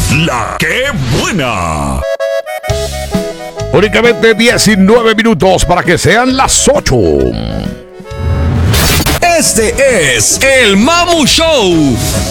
La que buena. Únicamente 19 minutos para que sean las 8. Este es el Mamu Show.